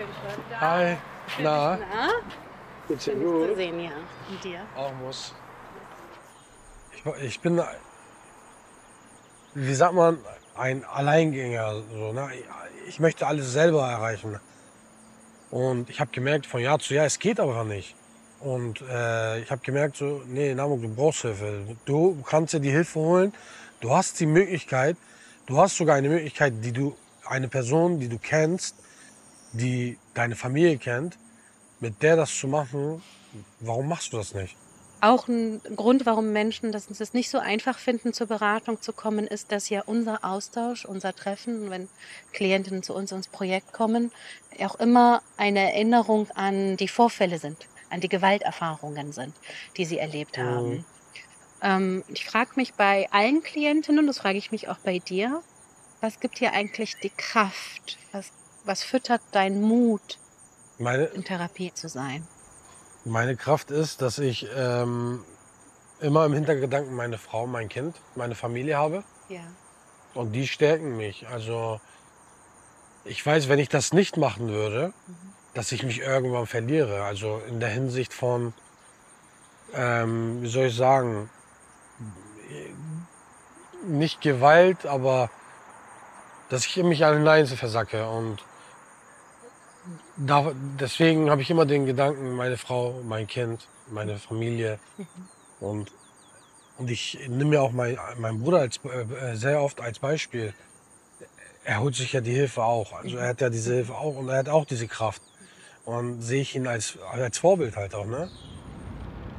Hi. Na, Na, geht's dir schön dich zu gut? sehen, ja. Und dir? Auch muss. Ich bin, wie sagt man, ein Alleingänger. So, ne? Ich möchte alles selber erreichen. Und ich habe gemerkt, von Jahr zu Jahr, es geht aber nicht. Und ich habe gemerkt, so, nee, Namuk, du brauchst Hilfe. Du kannst dir die Hilfe holen. Du hast die Möglichkeit, du hast sogar eine Möglichkeit, eine Person, die du kennst, die deine Familie kennt, mit der das zu machen. Warum machst du das nicht? Auch ein Grund, warum Menschen das nicht so einfach finden, zur Beratung zu kommen, ist, dass ja unser Austausch, unser Treffen, wenn Klientinnen zu uns ins Projekt kommen, auch immer eine Erinnerung an die Vorfälle sind, an die Gewalterfahrungen sind, die sie erlebt Mhm. haben. Ich frage mich bei allen Klientinnen, das frage ich mich auch bei dir: Was gibt dir eigentlich die Kraft? Was füttert deinen Mut, Meine, in Therapie zu sein? meine Kraft ist, dass ich immer im Hintergedanken meine Frau, mein Kind, meine Familie habe Ja. und die stärken mich. Also ich weiß, wenn ich das nicht machen würde, Mhm. dass ich mich irgendwann verliere. Also in der Hinsicht von, wie soll ich sagen, nicht Gewalt, aber dass ich in mich allein versacke. Und deswegen habe ich immer den Gedanken, meine Frau, mein Kind, meine Familie. Mhm. Und, und ich nehme mir auch meinen Bruder sehr oft als Beispiel. Er holt sich ja die Hilfe auch. Also er Mhm. hat ja diese Mhm. Hilfe auch und er hat auch diese Kraft. Mhm. Und sehe ich ihn als Vorbild halt auch, ne?